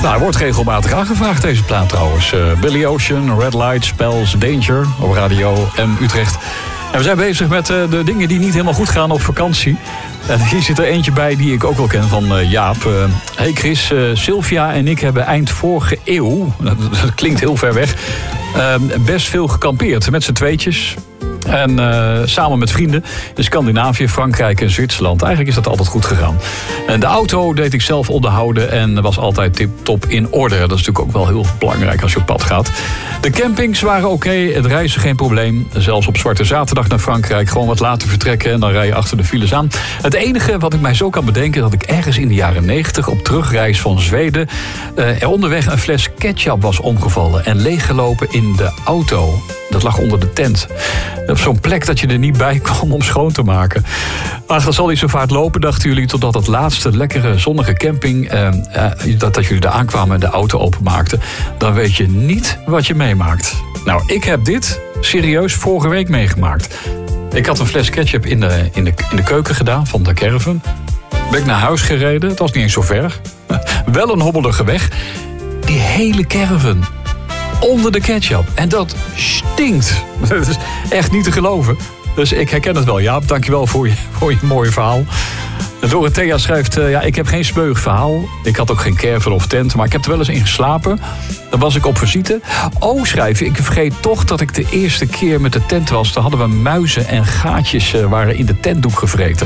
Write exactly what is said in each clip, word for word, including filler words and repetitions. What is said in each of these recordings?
Nou, hij wordt regelmatig aangevraagd, deze plaat trouwens. Uh, Billy Ocean, Red Light, Spells, Danger op Radio M Utrecht. En we zijn bezig met uh, de dingen die niet helemaal goed gaan op vakantie. En hier zit er eentje bij die ik ook wel ken van uh, Jaap. Uh, hey Chris, uh, Sylvia en ik hebben eind vorige eeuw, dat, dat klinkt heel ver weg, uh, best veel gekampeerd met z'n tweetjes. En uh, samen met vrienden in Scandinavië, Frankrijk en Zwitserland. Eigenlijk is dat altijd goed gegaan. En de auto deed ik zelf onderhouden en was altijd tip-top in orde. Dat is natuurlijk ook wel heel belangrijk als je op pad gaat. De campings waren oké, okay, het reizen geen probleem. Zelfs op Zwarte Zaterdag naar Frankrijk gewoon wat later vertrekken en dan rij je achter de files aan. Het enige wat ik mij zo kan bedenken, dat ik ergens in de jaren negentig op terugreis van Zweden uh, er onderweg een fles ketchup was omgevallen en leeggelopen in de auto. Dat lag onder de tent. Op zo'n plek dat je er niet bij kwam om schoon te maken. Ach, dat zal niet zo vaart lopen, dachten jullie, totdat het laatste lekkere zonnige camping, eh, eh, dat, dat jullie daar aankwamen en de auto openmaakten. Dan weet je niet wat je meemaakt. Nou, ik heb dit serieus vorige week meegemaakt. Ik had een fles ketchup in de, in de, in de keuken gedaan van de caravan. Ben ik naar huis gereden, het was niet eens zo ver. Wel een hobbelige weg. Die hele caravan onder de ketchup. En dat stinkt. Dat is echt niet te geloven. Dus ik herken het wel. Jaap, dankjewel voor je, voor je mooie verhaal. Dorothea schrijft, uh, ja, ik heb geen smeuig verhaal. Ik had ook geen caravan of tent, maar ik heb er wel eens in geslapen. Dan was ik op visite. Oh, schrijf je, ik vergeet toch dat ik de eerste keer met de tent was. Dan hadden we muizen en gaatjes uh, waren in de tentdoek gevreten.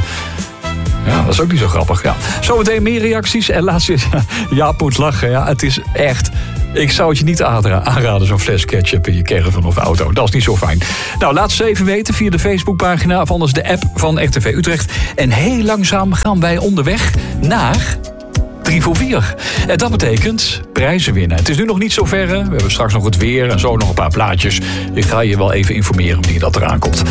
Ja, dat is ook niet zo grappig. Ja. Zometeen meer reacties. En laatst is Jaap moet lachen. Ja, het is echt... Ik zou het je niet aanraden, zo'n fles ketchup in je caravan of auto. Dat is niet zo fijn. Nou, laat ze even weten via de Facebookpagina of anders de app van R T V Utrecht. En heel langzaam gaan wij onderweg naar drie voor vier. En dat betekent prijzen winnen. Het is nu nog niet zo ver. We hebben straks nog het weer en zo nog een paar plaatjes. Ik ga je wel even informeren wanneer dat eraan komt.